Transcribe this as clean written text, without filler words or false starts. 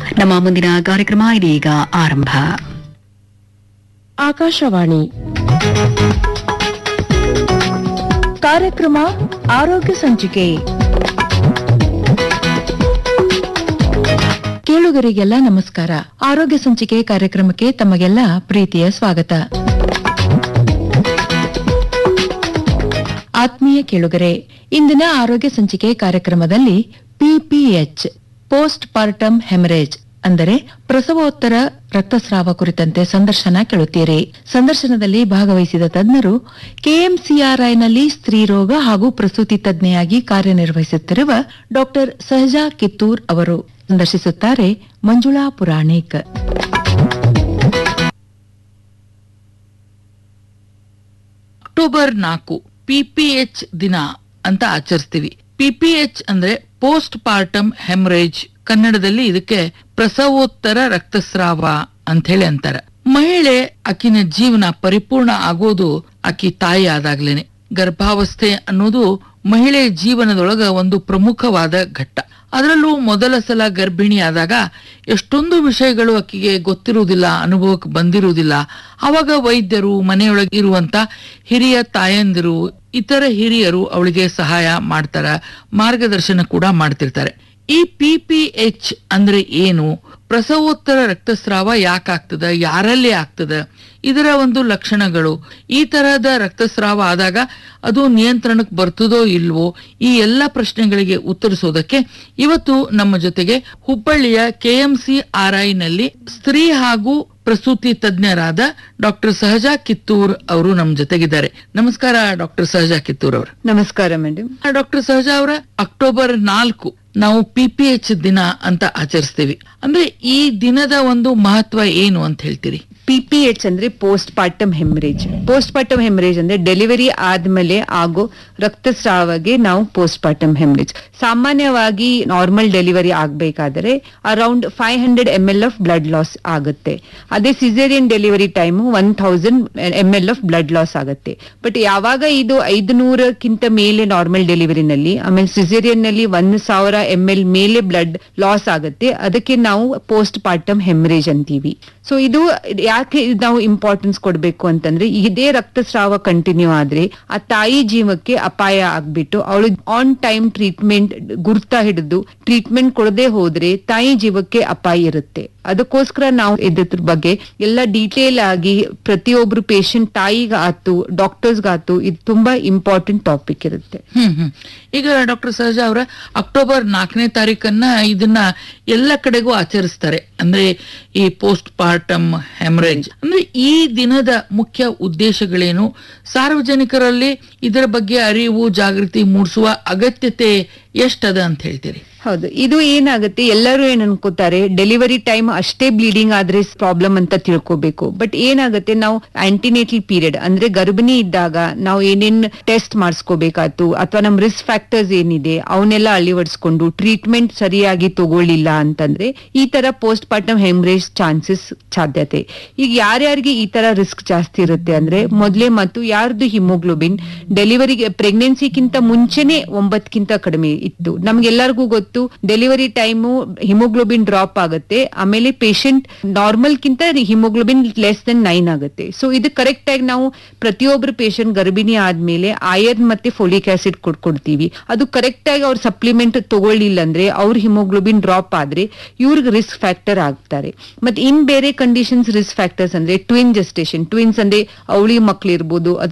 ನಮ್ಮ ಮುಂದಿನ ಕಾರ್ಯಕ್ರಮ ಇದೀಗ ಆರಂಭ. ಆಕಾಶವಾಣಿ ಕಾರ್ಯಕ್ರಮ ಆರೋಗ್ಯ ಸಂಚಿಕೆ. ಕೇಳುಗರಿಗೆಲ್ಲ ನಮಸ್ಕಾರ. ಆರೋಗ್ಯ ಸಂಚಿಕೆ ಕಾರ್ಯಕ್ರಮಕ್ಕೆ ತಮಗೆಲ್ಲ ಪ್ರೀತಿಯ ಸ್ವಾಗತ. ಆತ್ಮೀಯ ಕೇಳುಗರೆ, ಇಂದಿನ ಆರೋಗ್ಯ ಸಂಚಿಕೆ ಕಾರ್ಯಕ್ರಮದಲ್ಲಿ ಪಿಪಿಎಚ್ ಪೋಸ್ಟ್ ಪಾರ್ಟಮ್ ಹೆಮರೇಜ್ ಅಂದರೆ ಪ್ರಸವೋತ್ತರ ರಕ್ತಸ್ರಾವ ಕುರಿತಂತೆ ಸಂದರ್ಶನ ಕೇಳುತ್ತೀರಿ. ಸಂದರ್ಶನದಲ್ಲಿ ಭಾಗವಹಿಸಿದ ತಜ್ಞರು ಕೆಎಂಸಿಆರ್ಐನಲ್ಲಿ ಸ್ತ್ರೀರೋಗ ಹಾಗೂ ಪ್ರಸೂತಿ ತಜ್ಞೆಯಾಗಿ ಕಾರ್ಯನಿರ್ವಹಿಸುತ್ತಿರುವ ಡಾಕ್ಟರ್ ಸಹಜಾ ಕಿತ್ತೂರ್ ಅವರು. ಸಂದರ್ಶಿಸುತ್ತಾರೆ ಮಂಜುಳಾ ಪುರಾಣಿಕ್. ಅಕ್ಟೋಬರ್ 4 ಪಿಪಿಎಚ್ ದಿನ ಅಂತ ಆಚರಿಸ್ತೀವಿ. ಪಿಪಿಎಚ್ ಅಂದ್ರೆ ಪೋಸ್ಟ್ ಪಾರ್ಟಮ್ ಹೆಮರೇಜ್, ಕನ್ನಡದಲ್ಲಿ ಇದಕ್ಕೆ ಪ್ರಸವೋತ್ತರ ರಕ್ತಸ್ರಾವ ಅಂತ ಹೇಳಿ ಅಂತಾರ. ಮಹಿಳೆ ಆಕಿನ ಜೀವನ ಪರಿಪೂರ್ಣ ಆಗೋದು ಆಕಿ ತಾಯಿ ಆದಾಗ್ಲೇನೆ. ಗರ್ಭಾವಸ್ಥೆ ಅನ್ನೋದು ಮಹಿಳೆ ಜೀವನದೊಳಗ ಒಂದು ಪ್ರಮುಖವಾದ ಘಟ್ಟ. ಅದರಲ್ಲೂ ಮೊದಲ ಸಲ ಗರ್ಭಿಣಿ ಆದಾಗ ಎಷ್ಟೊಂದು ವಿಷಯಗಳು ಆಕಿಗೆ ಗೊತ್ತಿರುವುದಿಲ್ಲ, ಅನುಭವಕ್ಕೆ ಬಂದಿರುವುದಿಲ್ಲ. ಅವಾಗ ವೈದ್ಯರು, ಮನೆಯೊಳಗೆ ಇರುವಂತ ಹಿರಿಯ ತಾಯಂದಿರು, ಇತರ ಹಿರಿಯರು ಅವಳಿಗೆ ಸಹಾಯ ಮಾಡ್ತಾರ, ಮಾರ್ಗದರ್ಶನ ಕೂಡ ಮಾಡ್ತಿರ್ತಾರೆ. ಈ ಪಿಪಿಎಚ್ ಅಂದ್ರೆ ಏನು, ಪ್ರಸವೋತ್ತರ ರಕ್ತಸ್ರಾವ ಯಾಕಾಗ್ತದ, ಯಾರಲ್ಲಿ ಆಗ್ತದ, ಇದರ ಒಂದು ಲಕ್ಷಣಗಳು, ಈ ತರಹದ ರಕ್ತಸ್ರಾವ ಆದಾಗ ಅದು ನಿಯಂತ್ರಣಕ್ಕೆ ಬರ್ತದೋ ಇಲ್ವೋ, ಈ ಎಲ್ಲ ಪ್ರಶ್ನೆಗಳಿಗೆ ಉತ್ತರಿಸೋದಕ್ಕೆ ಇವತ್ತು ನಮ್ಮ ಜೊತೆಗೆ ಹುಬ್ಬಳ್ಳಿಯ ಕೆಎಂಸಿಆರ್ಐ ನಲ್ಲಿ ಸ್ತ್ರೀ ಹಾಗೂ ಪ್ರಸೂತಿ ತಜ್ಞರಾದ ಡಾಕ್ಟರ್ ಸಹಜಾ ಕಿತ್ತೂರ್ ಅವರು ನಮ್ಮ ಜೊತೆಗಿದ್ದಾರೆ. ನಮಸ್ಕಾರ ಡಾಕ್ಟರ್ ಸಹಜಾ ಕಿತ್ತೂರ್ ಅವರು. ನಮಸ್ಕಾರ ಮೇಡಮ್. ಡಾಕ್ಟರ್ ಸಹಜಾ ಅವರ, ಅಕ್ಟೋಬರ್ 4 ನಾವು ಪಿಪಿಎಚ್ ದಿನ ಅಂತ ಆಚರಿಸ್ತೀವಿ. ಅಂದ್ರೆ ಈ ದಿನದ ಒಂದು ಮಹತ್ವ ಏನು ಅಂತ ಹೇಳ್ತೀರಿ? ಪಿಪಿಎಚ್ ಅಂದ್ರೆ post partum haemorrhage. Post partum haemorrhage ಅಂದ್ರೆ ಡೆಲಿವರಿ ಆದ್ಮೇಲೆ ಆಗೋ ರಕ್ತಸ್ರಾವಗೆ ನಾವು ಪೋಸ್ಟ್ ಪಾರ್ಟಮ್ ಹೆಮರೇಜ್. ಸಾಮಾನ್ಯವಾಗಿ ನಾರ್ಮಲ್ ಡೆಲಿವರಿ ಆಗ್ಬೇಕಾದ್ರೆ around 500 ml of blood loss ಆಗುತ್ತೆ. ಅದೇ caesarean delivery time 1000 ml of blood loss ಆಗುತ್ತೆ. ಬಟ್ ಯಾವಾಗ ಇದು 500ಕ್ಕಿಂತ ಮೇಲೆ ನಾರ್ಮಲ್ ಡೆಲಿವರಿನಲ್ಲಿ, ಆಮೇಲೆ ಸಿಸೇರಿಯನ್ ನಲ್ಲಿ 1000 ml ಮೇಲೆ ಬ್ಲಡ್ ಲಾಸ್ ಆಗುತ್ತೆ, ಅದಕ್ಕೆ ನಾವು ಪೋಸ್ಟ್ ಪಾರ್ಟಮ್ ಹೆಮರೇಜ್ ಅಂತೀವಿ. ಸೊ ಇದು ಯಾಕೆ ನಾವು ಇಂಪಾರ್ಟೆನ್ಸ್ ಕೊಡ್ಬೇಕು ಅಂತಂದ್ರೆ, ಇದೇ ರಕ್ತಸ್ರಾವ ಕಂಟಿನ್ಯೂ ಆದ್ರೆ ಆ ತಾಯಿ ಜೀವಕ್ಕೆ ಅಪಾಯ ಆಗ್ಬಿಟ್ಟು ಅವಳು ಆನ್ ಟೈಮ್ ಟ್ರೀಟ್ಮೆಂಟ್ ಗುರ್ತಾ ಹಿಡಿದು ಟ್ರೀಟ್ಮೆಂಟ್ ಕೊಡದೆ ಹೋದ್ರೆ ತಾಯಿ ಜೀವಕ್ಕೆ ಅಪಾಯ ಇರುತ್ತೆ. ಅದಕ್ಕೋಸ್ಕರ ನಾವು ಇದ್ರ ಬಗ್ಗೆ ಎಲ್ಲ ಡೀಟೇಲ್ ಆಗಿ ಪ್ರತಿಯೊಬ್ರು ಪೇಷಂಟ್ ತಾಯಿಗಾತು ಡಾಕ್ಟರ್ಸ್ಗಾತು ಇದು ತುಂಬಾ ಇಂಪಾರ್ಟೆಂಟ್ ಟಾಪಿಕ್ ಇರುತ್ತೆ. ಈಗ ಡಾಕ್ಟರ್ ಸಹಜಾ ಅವರ, ಅಕ್ಟೋಬರ್ 4ನೇ ತಾರೀಕನ್ನ ಇದನ್ನ ಎಲ್ಲ ಕಡೆಗೂ ಆಚರಿಸ್ತಾರೆ. ಅಂದ್ರೆ ಈ ಪೋಸ್ಟ್ ಪಾರ್ಟಮ್ ಹೆಮರೇಜ್ ಅಂದ್ರೆ ಈ ದಿನದ ಮುಖ್ಯ ಉದ್ದೇಶಗಳೇನು, ಸಾರ್ವಜನಿಕರಲ್ಲಿ ಇದರ ಬಗ್ಗೆ ಅರಿವು ಜಾಗೃತಿ ಮೂಡಿಸುವ ಅಗತ್ಯತೆ ಎಷ್ಟದ ಅಂತ ಹೇಳ್ತೀರಿ? ಹೌದು, ಇದು ಏನಾಗುತ್ತೆ, ಎಲ್ಲರೂ ಏನ್ ಅನ್ಕೋತಾರೆ ಡೆಲಿವರಿ ಟೈಮ್ ಅಷ್ಟೇ ಬ್ಲೀಡಿಂಗ್ ಆದ್ರೆ ಪ್ರಾಬ್ಲಮ್ ಅಂತ ತಿಳ್ಕೋಬೇಕು. ಬಟ್ ಏನಾಗುತ್ತೆ, ನಾವು ಆಂಟಿನೇಟಲ್ ಪೀರಿಯಡ್ ಅಂದ್ರೆ ಗರ್ಭಿಣಿ ಇದ್ದಾಗ ನಾವು ಏನೇನ್ ಟೆಸ್ಟ್ ಮಾಡಿಸ್ಕೋಬೇಕಾಯ್ತು ಅಥವಾ ನಮ್ ರಿಸ್ಕ್ ಫ್ಯಾಕ್ಟರ್ಸ್ ಏನಿದೆ ಅವನ್ನೆಲ್ಲ ಅಳಿವಡಿಸ್ಕೊಂಡು ಟ್ರೀಟ್ಮೆಂಟ್ ಸರಿಯಾಗಿ ತಗೊಳ್ಳಿಲ್ಲ ಅಂತಂದ್ರೆ ಈ ತರ ಪೋಸ್ಟ್ ಪಾರ್ಟಮ್ ಹೆಮರೇಜ್ ಚಾನ್ಸಸ್ ಸಾಧ್ಯತೆ. ಈಗ ಯಾರ್ಯಾರಿಗೆ ಈ ತರ ರಿಸ್ಕ್ ಜಾಸ್ತಿ ಇರುತ್ತೆ ಅಂದ್ರೆ, ಮೊದ್ಲೇ ಮತ್ತು ಯಾರ್ದು ಹಿಮೋಗ್ಲೋಬಿನ್ ಡೆಲಿವರಿಗೆ ಪ್ರೆಗ್ನೆನ್ಸಿಗಿಂತ ಮುಂಚೆನೆ 9ಕ್ಕಿಂತ ಕಡಿಮೆ ಇತ್ತು. ನಮ್ಗೆಲ್ಲರಿಗೂ ಗೊತ್ತು ಡೆಲಿವರಿ ಟೈಮು ಹಿಮೋಗ್ಲೋಬಿನ್ ಡ್ರಾಪ್ ಆಗುತ್ತೆ, ಆಮೇಲೆ ಪೇಷಂಟ್ ನಾರ್ಮಲ್ ಕಿಂತ ಹಿಮೋಗ್ಲೋಬಿನ್ ಲೆಸ್ ದೆನ್ 9 ಆಗುತ್ತೆ. ಸೊ ಇದು ಕರೆಕ್ಟ್ ಆಗಿ ನಾವು ಪ್ರತಿಯೊಬ್ರು ಪೇಷಂಟ್ ಗರ್ಭಿಣಿ ಆದ್ಮೇಲೆ ಐರನ್ ಮತ್ತೆ ಫೋಲಿಕ್ ಆಸಿಡ್ ಕೊಡ್ತೀವಿ. ಅದು ಕರೆಕ್ಟ್ ಆಗಿ ಅವ್ರ ಸಪ್ಲಿಮೆಂಟ್ ತಗೊಳ್ಳಿಲ್ಲ ಅಂದ್ರೆ ಅವ್ರ ಹಿಮೋಗ್ಲೋಬಿನ್ ಡ್ರಾಪ್ ಆದ್ರೆ ಇವ್ರಿಗೆ ರಿಸ್ಕ್ ಫ್ಯಾಕ್ಟರ್ ಆಗ್ತಾರೆ. ಮತ್ತೆ ಇನ್ ಬೇರೆ ಕಂಡೀಷನ್ಸ್ ರಿಸ್ಕ್ ಫ್ಯಾಕ್ಟರ್ಸ್ ಅಂದ್ರೆ ಟ್ವಿನ್ ಜೆಸ್ಟೇಷನ್, ಟ್ವಿನ್ಸ್ ಅಂದ್ರೆ ಅವಳಿ ಮಕ್ಳು ಇರ್ಬೋದು,